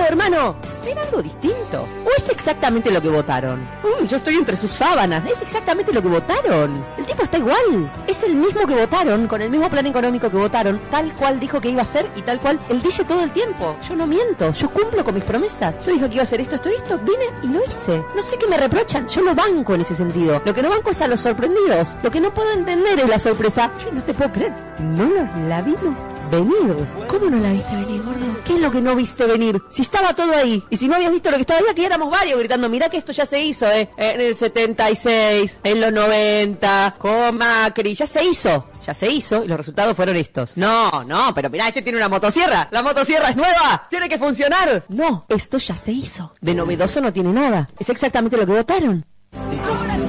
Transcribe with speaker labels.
Speaker 1: hermano? ¿Era algo distinto? ¿O es exactamente lo que votaron? Yo estoy entre sus sábanas. Es exactamente lo que votaron. El tipo está igual. Es el mismo que votaron, con el mismo plan económico que votaron, tal cual dijo que iba a hacer y tal cual él dice todo el tiempo. Yo no miento, yo cumplo con mis promesas. Yo dije que iba a hacer esto, vine y lo hice. No sé qué me reprochan, yo lo banco en ese sentido. Lo que no banco es a los sorprendidos. Lo que no puedo entender es la sorpresa. Yo no te puedo creer, no nos la vimos venir. ¿Cómo no la viste venir, gordo? ¿Qué es lo que no viste venir? Si estaba todo ahí. Y si no habías visto lo que estaba ahí, aquí éramos varios gritando, mirá que esto ya se hizo, en el 76, en los 90, con Macri, ya se hizo y los resultados fueron estos. No, pero mirá, este tiene una motosierra. La motosierra es nueva, tiene que funcionar. No, esto ya se hizo. De novedoso no tiene nada. Es exactamente lo que votaron.